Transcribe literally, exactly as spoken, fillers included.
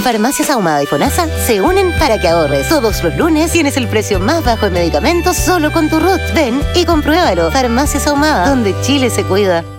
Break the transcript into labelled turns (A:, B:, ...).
A: Farmacias Ahumada y FONASA se unen para que ahorres. Todos los lunes tienes el precio más bajo en medicamentos solo con tu R U T. Ven y compruébalo. Farmacias Ahumada, donde Chile se cuida.